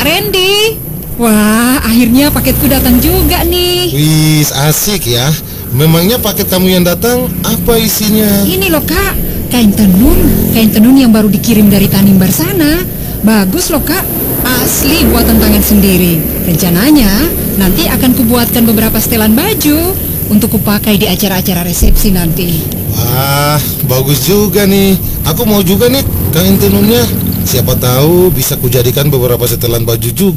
Randy. Wah, akhirnya paketku datang juga nih. Wih, asik ya. Memangnya paket kamu yang datang apa isinya? Ini loh Kak, kain tenun yang baru dikirim dari Tanimbar sana. Bagus loh Kak, asli buatan tangan sendiri. Rencananya nanti akan kubuatkan beberapa setelan baju untuk kupakai di acara-acara resepsi nanti. Wah, bagus juga nih. Aku mau juga nih kain tenunnya. Siapa tahu bisa kujadikan beberapa setelan baju juga.